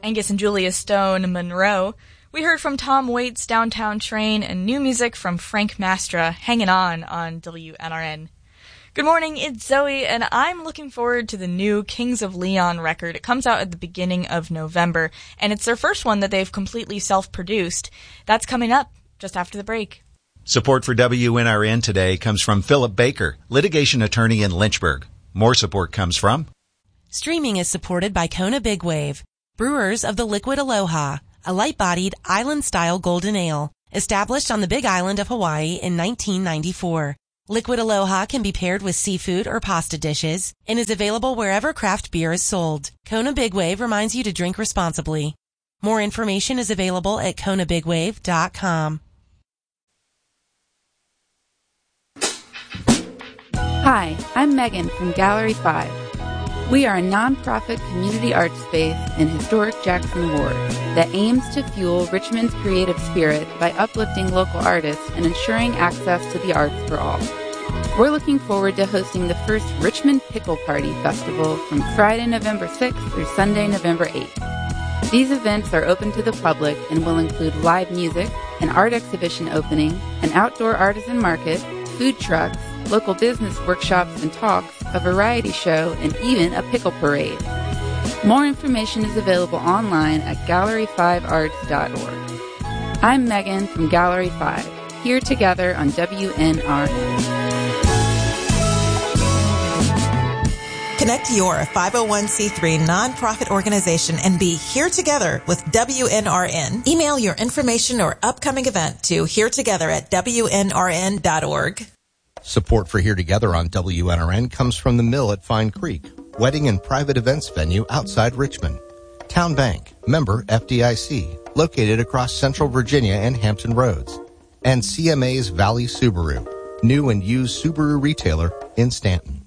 Angus and Julia Stone, Monroe. We heard from Tom Waits, Downtown Train, and new music from Frank Mastra, Hangin' On WNRN. Good morning, it's Zoe, and I'm looking forward to the new Kings of Leon record. It comes out at the beginning of November, and it's their first one that they've completely self-produced. That's coming up just after the break. Support for WNRN today comes from Philip Baker, litigation attorney in Lynchburg. More support comes from... Streaming is supported by Kona Big Wave, brewers of the Liquid Aloha, a light-bodied, island-style golden ale, established on the Big Island of Hawaii in 1994. Liquid Aloha can be paired with seafood or pasta dishes and is available wherever craft beer is sold. Kona Big Wave reminds you to drink responsibly. More information is available at konabigwave.com. Hi, I'm Megan from Gallery 5. We are a nonprofit community art space in historic Jackson Ward that aims to fuel Richmond's creative spirit by uplifting local artists and ensuring access to the arts for all. We're looking forward to hosting the first Richmond Pickle Party Festival from Friday, November 6th through Sunday, November 8th. These events are open to the public and will include live music, an art exhibition opening, an outdoor artisan market, food trucks, local business workshops and talks, a variety show, and even a pickle parade. More information is available online at gallery5arts.org. I'm Megan from Gallery 5, here together on WNRN. Connect your 501c3 nonprofit organization and be here together with WNRN. Email your information or upcoming event to heretogether@WNRN.org. Support for Here Together on WNRN comes from the Mill at Fine Creek, wedding and private events venue outside Richmond. Town Bank, member FDIC, located across Central Virginia and Hampton Roads. And CMA's Valley Subaru, new and used Subaru retailer in Stanton.